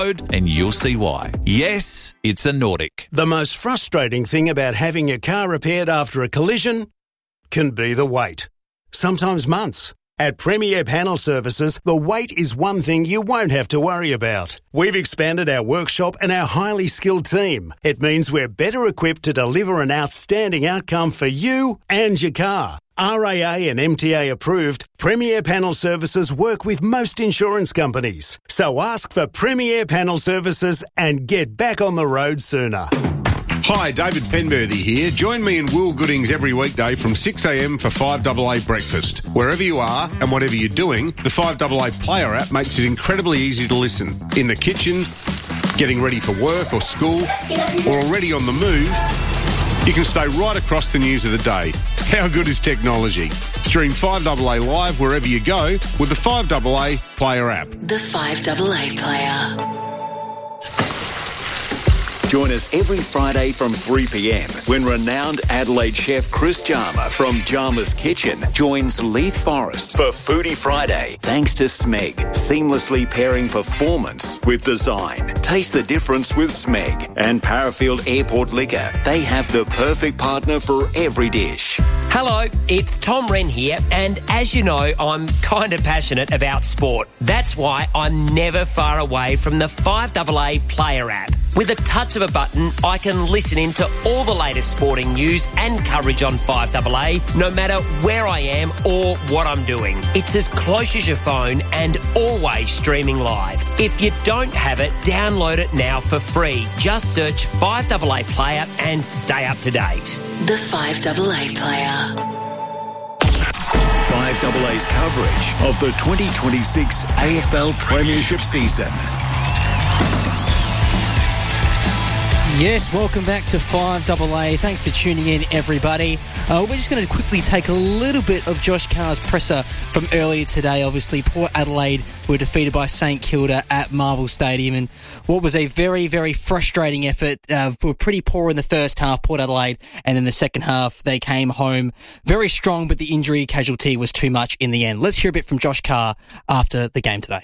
and you'll see why. Yes, it's a Nordic. The most frustrating thing about having your car repaired after a collision can be the wait. Sometimes months. At Premier Panel Services, the wait is one thing you won't have to worry about. We've expanded our workshop and our highly skilled team. It means we're better equipped to deliver an outstanding outcome for you and your car. RAA and MTA approved, Premier Panel Services work with most insurance companies. So ask for Premier Panel Services and get back on the road sooner. Hi, David Penberthy here. Join me and Will Goodings every weekday from 6am for 5AA breakfast. Wherever you are and whatever you're doing, the 5AA Player app makes it incredibly easy to listen. In the kitchen, getting ready for work or school, or already on the move, you can stay right across the news of the day. How good is technology? Stream 5AA live wherever you go with the 5AA Player app. The 5AA Player. Join us every Friday from 3pm when renowned Adelaide chef Chris Jarma from Jarma's Kitchen joins Leith Forrest for Foodie Friday. Thanks to Smeg, seamlessly pairing performance with design. Taste the difference with Smeg and Parafield Airport Liquor. They have the perfect partner for every dish. Hello, it's Tom Wren here, and as you know, I'm kind of passionate about sport. That's why I'm never far away from the 5AA Player app. With a touch of a button, I can listen in to all the latest sporting news and coverage on 5AA, no matter where I am or what I'm doing. It's as close as your phone and always streaming live. If you don't have it, download it now for free. Just search 5AA Player and stay up to date. The 5AA Player. 5AA's coverage of the 2026 AFL Premiership season. Yes, welcome back to 5AA. Thanks for tuning in, everybody. We're just going to quickly take a little bit of Josh Carr's presser from earlier today. Obviously, Port Adelaide were defeated by St Kilda at Marvel Stadium, and what was a very, very frustrating effort. Were pretty poor in the first half, Port Adelaide, and in the second half they came home very strong, but the injury casualty was too much in the end. Let's hear a bit from Josh Carr after the game today.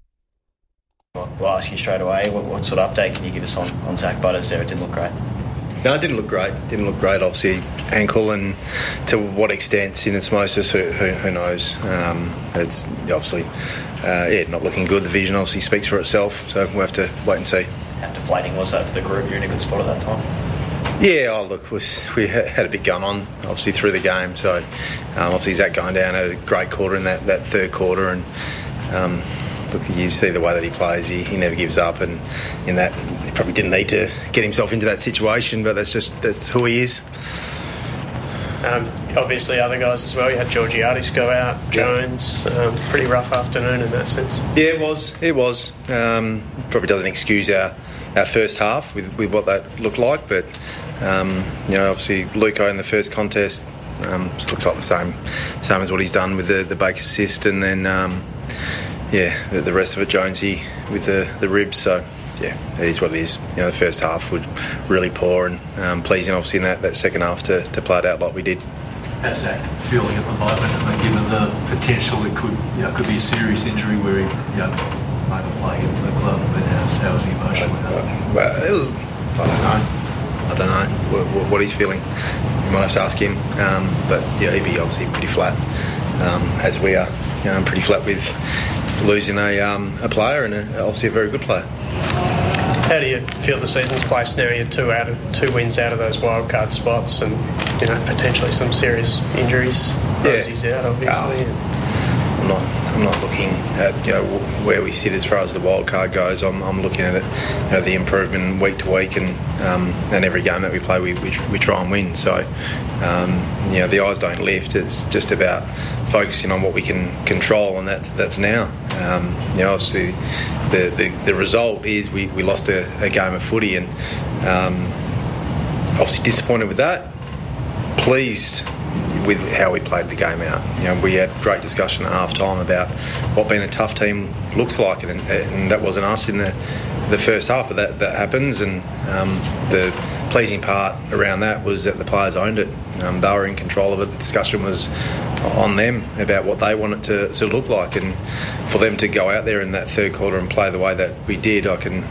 We'll ask you straight away, what sort of update can you give us on Zach Butters there? It didn't look great. No, it didn't look great. Obviously, ankle, and to what extent syndesmosis, who knows? It's obviously, not looking good. The vision obviously speaks for itself, so we'll have to wait and see. How deflating was that for the group? You're in a good spot at that time. Yeah, we had a bit going on, obviously, through the game. So, obviously, Zach going down had a great quarter in that third quarter, and look, you see the way that he plays. He never gives up, and in that he probably didn't need to get himself into that situation, but that's who he is. Obviously, other guys as well. You had Georgiades go out, Jones. Pretty rough afternoon in that sense. Yeah, it was. Probably doesn't excuse our first half with what that looked like, but obviously Luco in the first contest just looks like the same as what he's done with the Baker assist, and then the rest of it, Jonesy with the ribs. So yeah, it is what it is. The first half was really poor, and pleasing obviously in that second half to play it out like we did. How's Zach feeling at the moment, given the potential it could be a serious injury where he maybe playing for the club? But how's he emotionally? Well, I don't know what he's feeling. You might have to ask him. But he'd be obviously pretty flat, as we are. Pretty flat with losing a player, and obviously a very good player. How do you feel the season's placed now? You're two wins out of those wildcard spots, and potentially some serious injuries. Rosie's out, obviously. I'm not looking at where we sit as far as the wild card goes. I'm looking at it, the improvement week to week, and every game that we play, we try and win. So the eyes don't lift. It's just about focusing on what we can control, and that's now. Obviously the result is we lost a game of footy, and obviously disappointed with that. Pleased with how we played the game out. We had great discussion at half time about what being a tough team looks like, and that wasn't us in the first half, but that happens, and the pleasing part around that was that the players owned it. They were in control of it. The discussion was on them about what they want it to look like, and for them to go out there in that third quarter and play the way that we did, I can